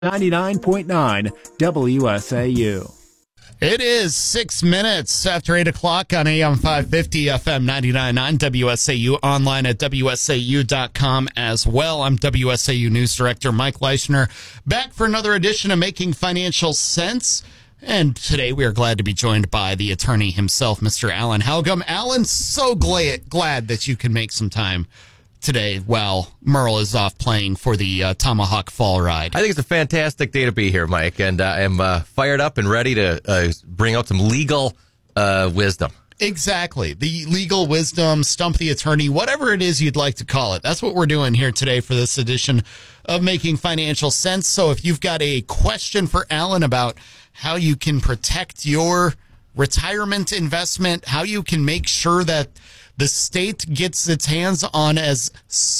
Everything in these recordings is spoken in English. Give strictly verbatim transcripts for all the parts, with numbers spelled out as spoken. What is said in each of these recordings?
ninety-nine point nine W S A U. It is six minutes after eight o'clock on A M five fifty, F M ninety-nine point nine W S A U, online at W S A U dot com as well. I'm W S A U News Director Mike Leishner, back for another edition of Making Financial Sense. And today we are glad to be joined by the attorney himself, Mister Alan Halgam. Alan, so glad, glad that you can make some time today while Merle is off playing for the uh, Tomahawk Fall Ride. I think it's a fantastic day to be here, Mike, and uh, I'm uh, fired up and ready to uh, bring out some legal uh, wisdom. Exactly. The legal wisdom, stump the attorney, whatever it is you'd like to call it. That's what we're doing here today for this edition of Making Financial Sense. So if you've got a question for Alan about how you can protect your retirement investment, how you can make sure that the state gets its hands on as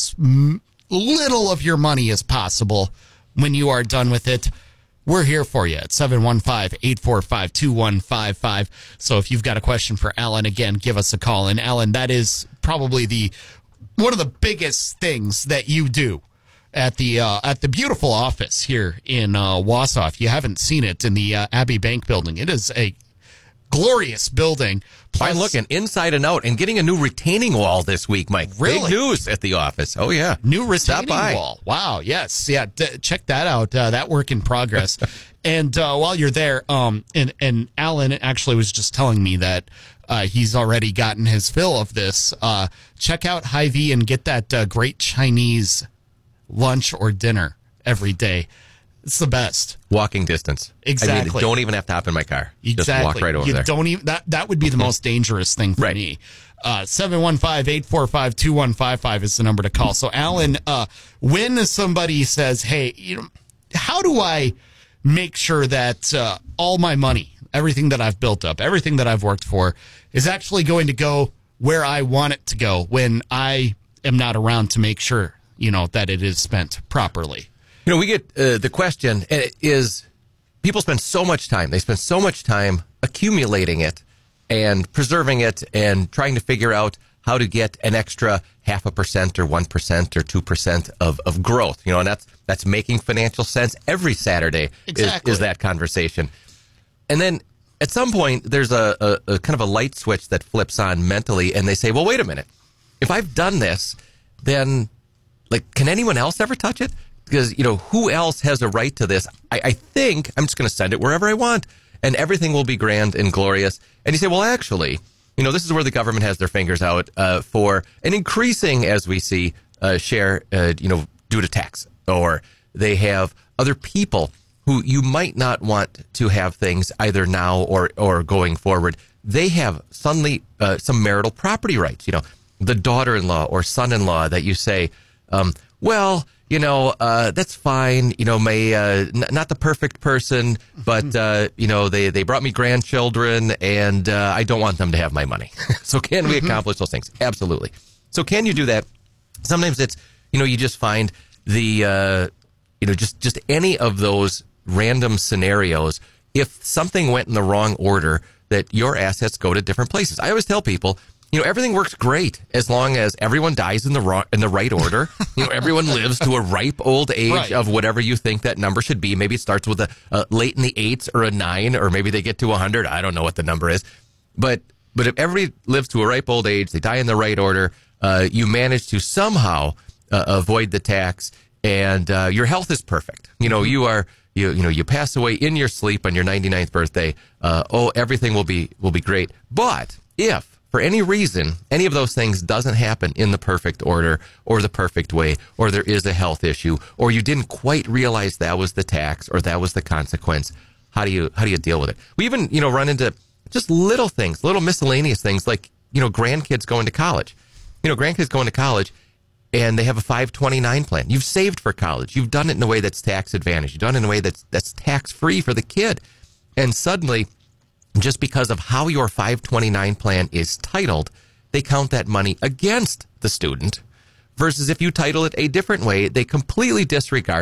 little of your money as possible when you are done with it, we're here for you at seven one five, eight four five, two one five five. So if you've got a question for Alan, again, give us a call. And Alan, that is probably the one of the biggest things that you do at the uh, at the beautiful office here in uh, Wausau. If you haven't seen it, in the uh, Abbey Bank building, it is a glorious building. Plus, I'm looking inside and out and getting a new retaining wall this week, Mike. Really? Big news at the office. Oh, yeah. New retaining wall. Wow. Yes. Yeah. D- check that out. Uh, that work in progress. And uh, while you're there, um, and, and Alan actually was just telling me that uh, he's already gotten his fill of this. Uh, check out Hy-Vee and get that uh, great Chinese lunch or dinner every day. It's the best. Walking distance. Exactly. I mean, don't even have to hop in my car. Exactly. Just walk right over you there. Don't even, that, that would be the most dangerous thing for right. me. Uh, seven one five, eight four five, two one five five is the number to call. So, Alan, uh, when somebody says, hey, you know, how do I make sure that uh, all my money, everything that I've built up, everything that I've worked for, is actually going to go where I want it to go when I am not around to make sure, you know, that it is spent properly? You know, we get uh, the question is, people spend so much time, they spend so much time accumulating it and preserving it and trying to figure out how to get an extra half a percent or one percent or two percent of, of growth. You know, and that's that's making financial sense every Saturday. Exactly. is, is that conversation. And then at some point, there's a, a, a kind of a light switch that flips on mentally, and they say, well, wait a minute. If I've done this, then, like, can anyone else ever touch it? Because, you know, who else has a right to this? I, I think I'm just going to send it wherever I want, and everything will be grand and glorious. And you say, well, actually, you know, this is where the government has their fingers out uh, for an increasing, as we see, uh, share, uh, you know, due to tax. Or they have other people who you might not want to have things either now or, or going forward. They have suddenly uh, some marital property rights. You know, the daughter-in-law or son-in-law that you say, um, well, you know, uh, that's fine. You know, may uh, n- not the perfect person, but uh, you know, they, they brought me grandchildren, and uh, I don't want them to have my money. So, can we accomplish those things? Absolutely. So, can you do that? Sometimes it's, you know, you just find the, uh, you know, just just any of those random scenarios. If something went in the wrong order, that your assets go to different places. I always tell people, you know, everything works great as long as everyone dies in the ro- in the right order. You know, everyone lives to a ripe old age right. of whatever you think that number should be. Maybe it starts with a, a late in the eights or a nine, or maybe they get to a hundred. I don't know what the number is, but but if everybody lives to a ripe old age, they die in the right order. Uh, you manage to somehow uh, avoid the tax, and uh, your health is perfect. You know, you are you you know you pass away in your sleep on your ninety-ninth birthday. Uh, oh, everything will be will be great. But if for any reason, any of those things doesn't happen in the perfect order or the perfect way, or there is a health issue, or you didn't quite realize that was the tax or that was the consequence, how do you how do you deal with it? We even, you know, run into just little things, little miscellaneous things like, you know, grandkids going to college. You know, grandkids going to college and they have a five twenty-nine plan. You've saved for college. You've done it in a way that's tax advantage. You've done it in a way that's that's tax free for the kid. And suddenly, just because of how your five twenty-nine plan is titled, they count that money against the student, versus if you title it a different way, they completely disregard it.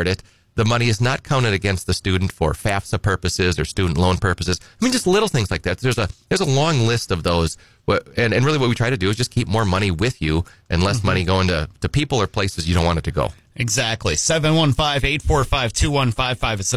the money is not counted against the student for FAFSA purposes or student loan purposes. I mean, just little things like that. There's a there's a long list of those. And, and really what we try to do is just keep more money with you and less mm-hmm. money going to, to people or places you don't want it to go. Exactly. seven one five, eight four five, two one five five. It's the